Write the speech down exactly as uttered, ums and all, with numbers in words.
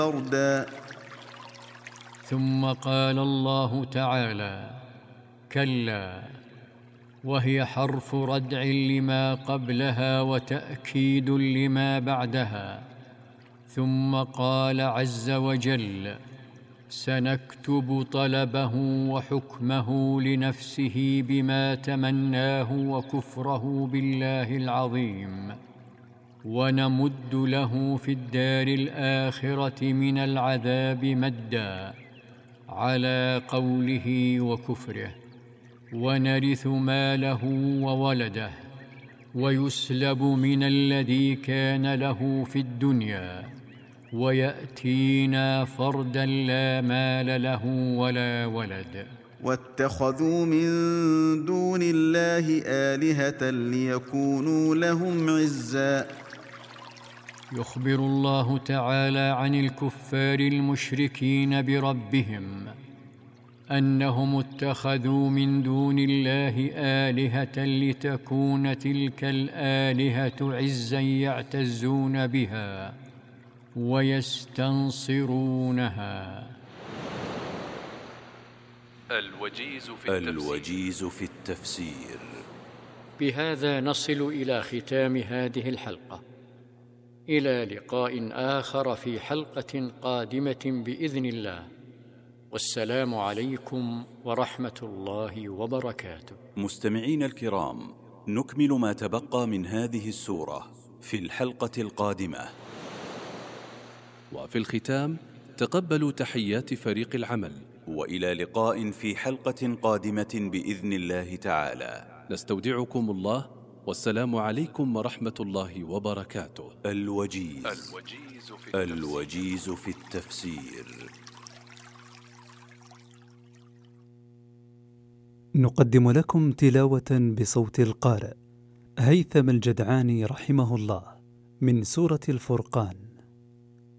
فردا. ثم قال الله تعالى: كلا، وهي حرف ردع لما قبلها وتأكيد لما بعدها. ثم قال عز وجل: سنكتب طلبه وحكمه لنفسه بما تمناه وكفره بالله العظيم، ونمد له في الدار الآخرة من العذاب مدا على قوله وكفره، ونرث ماله وولده، ويسلب من الذي كان له في الدنيا، ويأتينا فردا لا مال له ولا ولد. واتخذوا من دون الله آلهة ليكونوا لهم عزا. يخبر الله تعالى عن الكفار المشركين بربهم أنهم اتخذوا من دون الله آلهة لتكون تلك الآلهة عزا يعتزون بها ويستنصرونها. الوجيز في التفسير, الوجيز في التفسير. بهذا نصل إلى ختام هذه الحلقة. إلى لقاء آخر في حلقة قادمة بإذن الله، والسلام عليكم ورحمة الله وبركاته. مستمعين الكرام، نكمل ما تبقى من هذه السورة في الحلقة القادمة. وفي الختام تقبلوا تحيات فريق العمل، وإلى لقاء في حلقة قادمة بإذن الله تعالى. نستودعكم الله، والسلام عليكم ورحمة الله وبركاته. الوجيز, الوجيز, في, التفسير. الوجيز في التفسير. نقدم لكم تلاوة بصوت القارئ هيثم الجدعاني رحمه الله من سورة الفرقان.